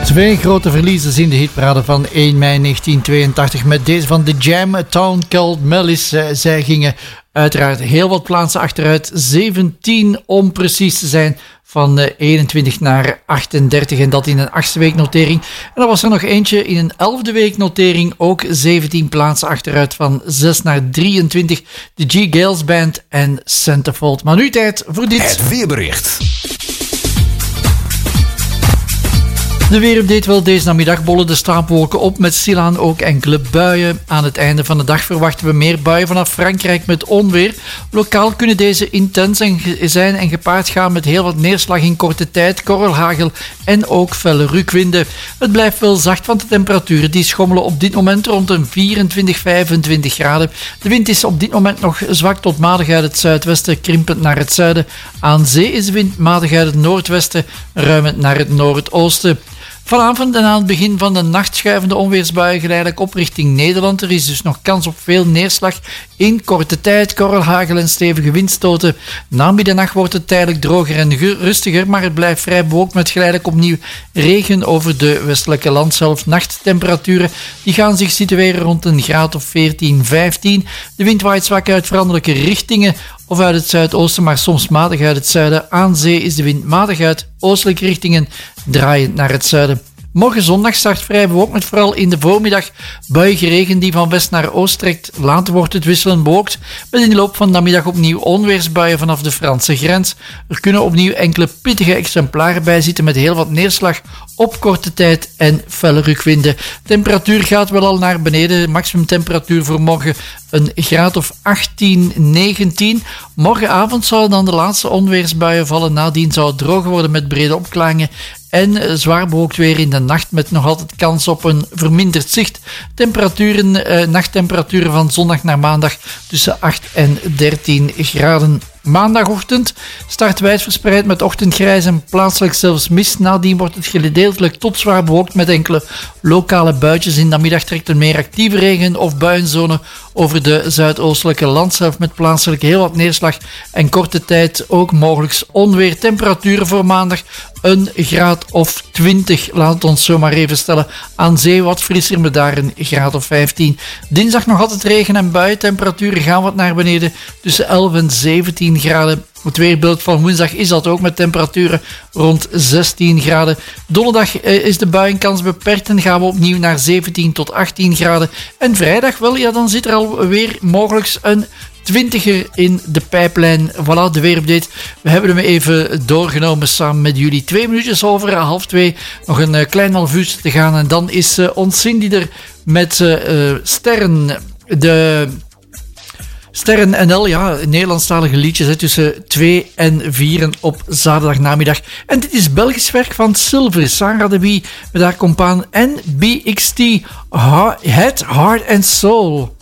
Twee grote verliezers in de hitparade van 1 mei 1982 met deze van The Jam, A Town Called Malice. Zij gingen uiteraard heel wat plaatsen achteruit, 17 om precies te zijn, van 21 naar 38 en dat in een 8e week notering. En dan was er nog eentje in een 11e week notering, ook 17 plaatsen achteruit, van 6 naar 23. De G. Gales Band en Centerfold. Maar nu tijd voor dit. Het weerbericht. De weerupdate wel deze namiddag bollen de stapelwolken op met stilaan ook enkele buien. Aan het einde van de dag verwachten we meer buien vanaf Frankrijk met onweer. Lokaal kunnen deze intens zijn en gepaard gaan met heel wat neerslag in korte tijd, korrelhagel en ook felle rukwinden. Het blijft wel zacht, want de temperaturen die schommelen op dit moment rond een 24, 25 graden. De wind is op dit moment nog zwak tot matig uit het zuidwesten, krimpend naar het zuiden. Aan zee is de wind matig uit het noordwesten, ruimend naar het noordoosten. Vanavond en aan het begin van de nacht schuiven de onweersbuien geleidelijk op richting Nederland. Er is dus nog kans op veel neerslag in korte tijd, korrelhagel en stevige windstoten. Na middernacht wordt het tijdelijk droger en rustiger, maar het blijft vrij bewolkt met geleidelijk opnieuw regen over de westelijke landshelft. Nachttemperaturen die gaan zich situeren rond een graad of 14, 15. De wind waait zwak uit veranderlijke richtingen of uit het zuidoosten, maar soms matig uit het zuiden. Aan zee is de wind matig uit oostelijke richtingen, draaiend naar het zuiden. Morgen zondag start vrij bewolkt met vooral in de voormiddag buiige regen die van west naar oost trekt. Later wordt het wisselend bewolkt met in de loop van de namiddag opnieuw onweersbuien vanaf de Franse grens. Er kunnen opnieuw enkele pittige exemplaren bij zitten met heel wat neerslag op korte tijd en felle rukwinden. Temperatuur gaat wel al naar beneden. Maximumtemperatuur voor morgen een graad of 18, 19. Morgenavond zouden dan de laatste onweersbuien vallen. Nadien zou het droger worden met brede opklaringen en zwaar bewolkt weer in de nacht met nog altijd kans op een verminderd zicht. Nachttemperaturen van zondag naar maandag tussen 8 en 13 graden. Maandagochtend start wijdverspreid met ochtendgrijs en plaatselijk zelfs mist. Nadien wordt het gedeeltelijk tot zwaar bewolkt met enkele lokale buitjes. In de middag trekt een meer actieve regen- of buienzone over de zuidoostelijke landshelft met plaatselijk heel wat neerslag en korte tijd ook mogelijk onweer. Temperaturen voor maandag een graad of 20, laat het ons zomaar even stellen. Aan zee wat frisser met daar een graad of 15. Dinsdag nog altijd regen en buien. Temperaturen gaan wat naar beneden tussen 11 en 17 graden. Het weerbeeld van woensdag is dat ook met temperaturen rond 16 graden. Donderdag is de buienkans beperkt en gaan we opnieuw naar 17 tot 18 graden. En vrijdag wel, ja, dan zit er alweer mogelijk een 20er in de pijplijn. Voilà, de weerupdate. We hebben hem even doorgenomen samen met jullie. 2 minuutjes over 1:30. Nog een klein half uur te gaan. En dan is ons Cindy er met Sterren. De Sterren NL, ja, Nederlandstalige liedjes tussen 2 en 4 op zaterdagnamiddag. En dit is Belgisch werk van Silver, Sarah de Bie met haar compaan en BXT, Head, Heart and Soul.